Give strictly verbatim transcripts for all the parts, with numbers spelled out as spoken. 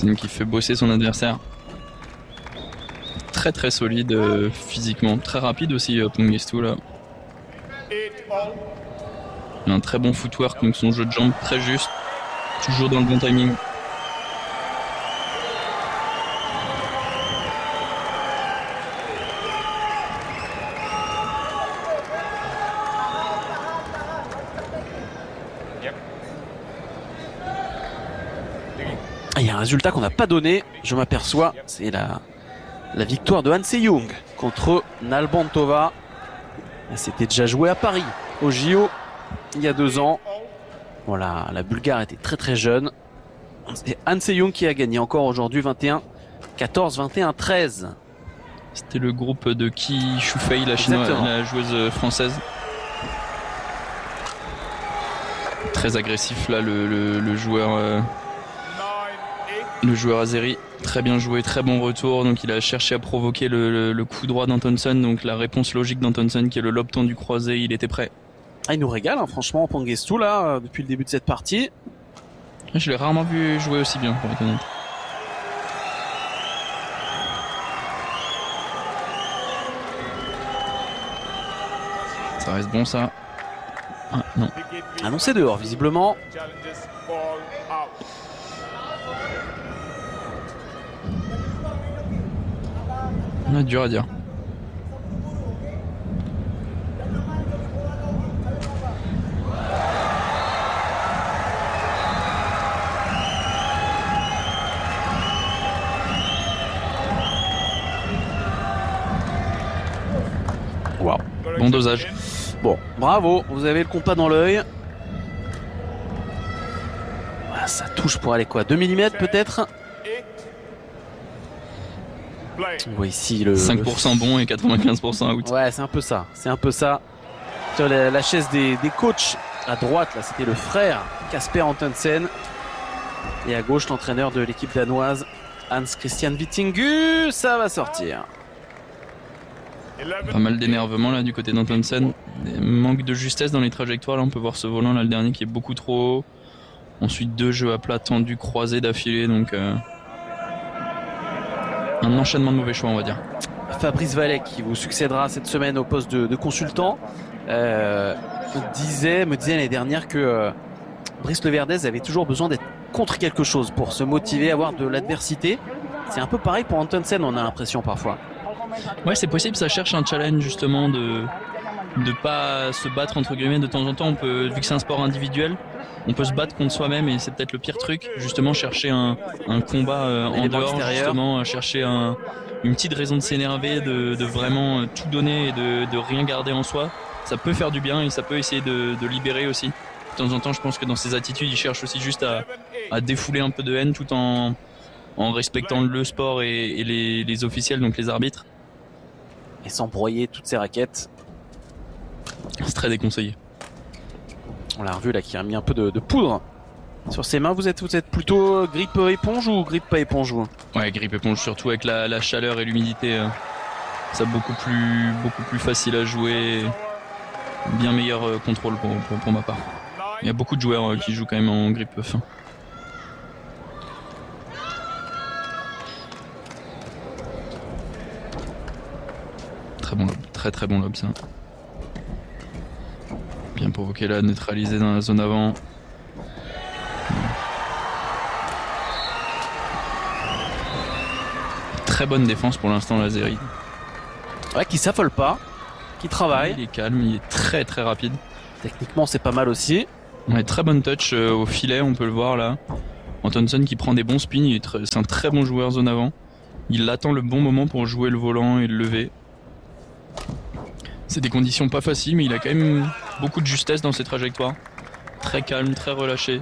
Thompson qui fait bosser son adversaire. Très très solide euh, physiquement, très rapide aussi euh, Pongestu là. Il a un très bon footwork, donc son jeu de jambes très juste, toujours dans le bon timing. Il y a un résultat qu'on n'a pas donné, je m'aperçois, c'est la, la victoire de Han Se-young contre Nalbantova. C'était déjà joué à Paris, au J O, il y a deux ans. Voilà, la Bulgare était très très jeune. C'est Han Se-young qui a gagné encore aujourd'hui vingt et un quatorze, vingt et un treize. C'était le groupe de Qi Shufei, la, chinoise, la joueuse française. Très agressif là, le, le, le joueur... Euh... Le joueur azéri, très bien joué, très bon retour. Donc il a cherché à provoquer le, le, le coup droit d'Antonsen. Donc la réponse logique d'Antonsen qui est le lob tendu croisé, il était prêt. Ah, il nous régale hein, franchement Pongestu là depuis le début de cette partie. Je l'ai rarement vu jouer aussi bien pour être honnête. Ça reste bon ça. Ah non. Ah non, c'est dehors visiblement. On a dur à dire. Wow. Bon dosage. Bon, bravo, vous avez le compas dans l'œil. Voilà, ça touche pour aller quoi, deux millimètres peut-être. On voit ici le cinq pour cent bon et quatre-vingt-quinze pour cent out. Ouais, c'est un peu ça, c'est un peu ça. Sur la, la chaise des, des coachs à droite, là, c'était le frère Casper Antonsen. Et à gauche, l'entraîneur de l'équipe danoise, Hans Christian Vittingu. Ça va sortir. Pas mal d'énervement là du côté d'Antonsen. Manque de justesse dans les trajectoires. Là, on peut voir ce volant là, le dernier qui est beaucoup trop haut. Ensuite, deux jeux à plat tendus croisés d'affilée. Donc, euh... un enchaînement de mauvais choix, on va dire. Fabrice Vallet, qui vous succédera cette semaine au poste de, de consultant, euh, disait, me disait l'année dernière que euh, Brice Leverdez avait toujours besoin d'être contre quelque chose pour se motiver, avoir de l'adversité. C'est un peu pareil pour Antonsen, on a l'impression parfois. Ouais, c'est possible, ça cherche un challenge justement de de pas se battre entre guillemets de temps en temps. On peut, vu que c'est un sport individuel, on peut se battre contre soi-même et c'est peut-être le pire truc, justement chercher un, un combat euh, en dehors, extérieur. Justement chercher un, une petite raison de s'énerver, de, de vraiment tout donner et de, de rien garder en soi. Ça peut faire du bien et ça peut essayer de, de libérer aussi. De temps en temps, je pense que dans ses attitudes, il cherche aussi juste à, à défouler un peu de haine tout en, en respectant le sport et, et les, les officiels, donc les arbitres. Et sans broyer toutes ses raquettes. C'est très déconseillé. On l'a revu là qui a mis un peu de, de poudre sur ses mains. Vous êtes, vous êtes plutôt grippe éponge ou grippe pas éponge vous ? Ouais, grippe éponge, surtout avec la, la chaleur et l'humidité. Euh, ça beaucoup plus, beaucoup plus facile à jouer. Bien meilleur euh, contrôle pour, pour, pour ma part. Il y a beaucoup de joueurs euh, qui jouent quand même en grippe fin. Très bon lob, très très bon lob ça. Bien provoqué là, neutralisé dans la zone avant. Très bonne défense pour l'instant l'Azéri. Ouais, qui s'affole pas, qui travaille. Il est calme, il est très très rapide. Techniquement c'est pas mal aussi. Ouais, très bonne touch euh, au filet, on peut le voir là. Antonsen qui prend des bons spins, c'est un très bon joueur zone avant. Il attend le bon moment pour jouer le volant et le lever. C'est des conditions pas faciles, mais il a quand même beaucoup de justesse dans ses trajectoires. Très calme, très relâché.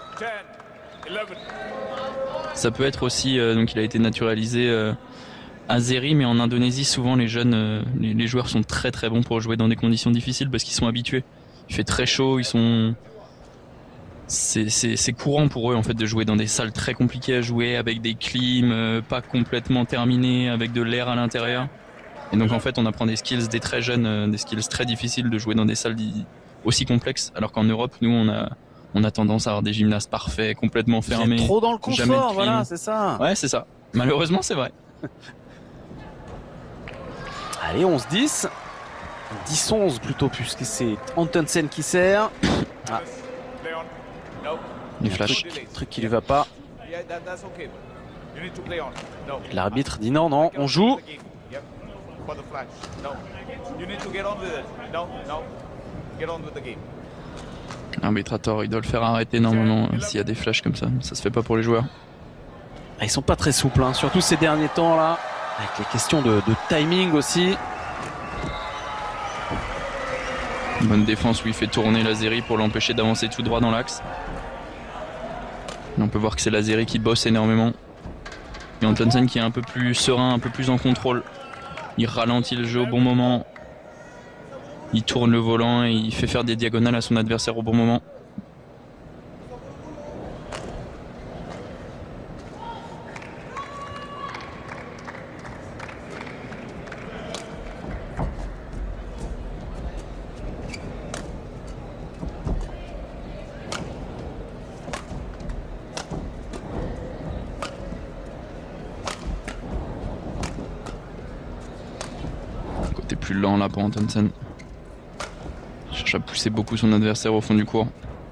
Ça peut être aussi, euh, donc il a été naturalisé euh, azéri, mais en Indonésie, souvent les jeunes, euh, les, les joueurs sont très très bons pour jouer dans des conditions difficiles parce qu'ils sont habitués. Il fait très chaud, ils sont... C'est, c'est, c'est courant pour eux en fait de jouer dans des salles très compliquées à jouer, avec des clims euh, pas complètement terminés, avec de l'air à l'intérieur. Et donc en fait on apprend des skills dès très jeunes, euh, des skills très difficiles de jouer dans des salles aussi complexes, alors qu'en Europe nous on a on a tendance à avoir des gymnastes parfaits, complètement fermés. Trop dans le jamais de confort, clim. voilà, c'est ça. Ouais, c'est ça. Malheureusement, c'est vrai. Allez, onze dix. dix onze plutôt, puisque c'est Antonsen qui sert. Ah. Les flashs. Truc, truc qui lui va pas. L'arbitre dit non, non, on joue. L'arbitre a tort, il doit le faire arrêter normalement s'il y a des flashs comme ça. Ça se fait pas pour les joueurs. Ah, ils sont pas très souples, hein, surtout ces derniers temps là, avec les questions de, de timing aussi. Une bonne défense où il fait tourner Lazeri pour l'empêcher d'avancer tout droit dans l'axe. On peut voir que c'est Lazeri qui bosse énormément. Et Antonsen qui est un peu plus serein, un peu plus en contrôle. Il ralentit le jeu au bon moment. Il tourne le volant et il fait faire des diagonales à son adversaire au bon moment. Côté plus lent là pour Antonsen. Il cherche à pousser beaucoup son adversaire au fond du court.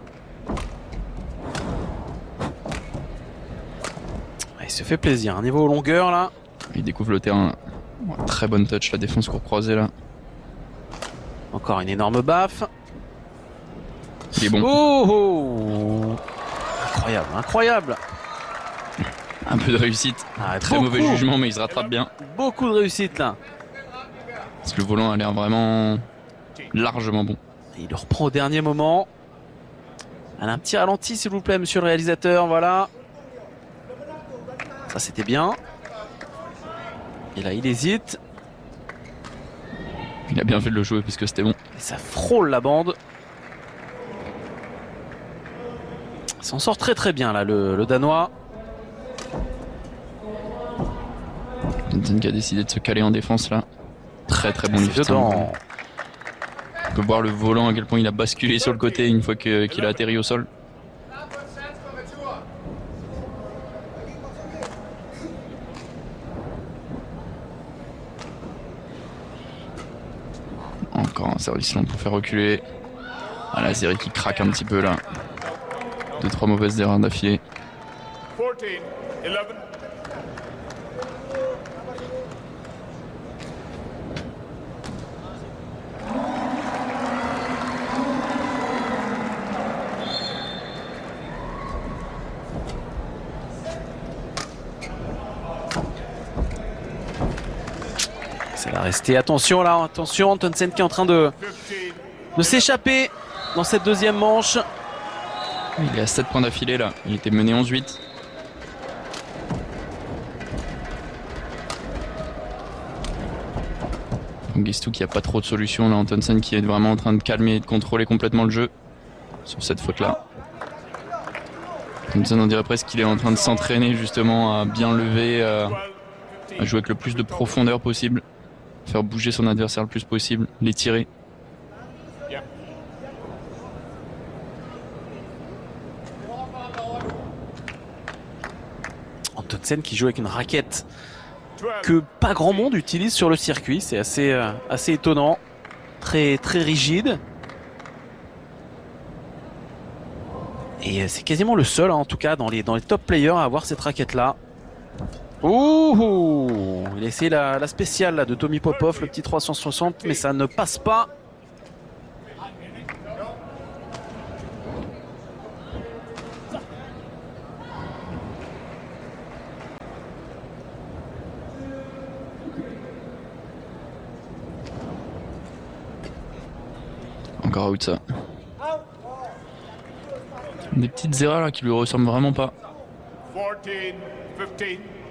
Il se fait plaisir, un niveau longueur là. Il découvre le terrain. Très bonne touch, la défense court croisée là. Encore une énorme baffe. Il est bon. Oh, oh. Incroyable, incroyable. Un peu de réussite. Ah, Très beaucoup, mauvais jugement, mais il se rattrape bien. Beaucoup de réussite là. Parce que le volant a l'air vraiment largement bon. Il le reprend au dernier moment. Allez, un petit ralenti s'il vous plaît, monsieur le réalisateur, voilà. Ça c'était bien. Et là il hésite. Il a bien fait de le jouer parce que c'était bon. Et ça frôle la bande. Il s'en sort très très bien là le, le Danois. Antonsen qui a décidé de se caler en défense là. Très très bon lift. Dedans. On peut voir le volant à quel point il a basculé sur le côté une fois que, qu'il a atterri au sol. Encore un service long pour faire reculer. Ah, la série qui craque un petit peu là. Deux trois mauvaises erreurs d'affilée. Ça va rester. Attention là, attention, Antonsen qui est en train de, de s'échapper dans cette deuxième manche. Il est à sept points d'affilée là. Il était mené onze huit. Guistou qui a pas trop de solutions là. Antonsen qui est vraiment en train de calmer et de contrôler complètement le jeu sur cette faute là. Antonsen on dirait presque qu'il est en train de s'entraîner justement à bien lever, à, à jouer avec le plus de profondeur possible. Faire bouger son adversaire le plus possible, les tirer. Antonsen qui joue avec une raquette que pas grand monde utilise sur le circuit, c'est assez, euh, assez étonnant, très, très rigide. Et euh, c'est quasiment le seul, hein, en tout cas dans les, dans les top players à avoir cette raquette là. Ouh, il a essayé la, la spéciale là, de Tommy Popov, le petit trois cent soixante, mais ça ne passe pas. Encore out ça. Des petites erreurs là qui lui ressemblent vraiment pas. fourteen fifteen.